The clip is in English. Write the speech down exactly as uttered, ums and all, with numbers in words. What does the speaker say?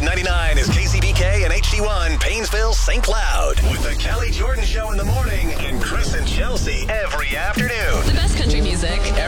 Country ninety-nine is K C B K and H D one, Painesville, Saint Cloud. With the Kelly Jordan Show in the morning and Chris and Chelsea every afternoon. The best country music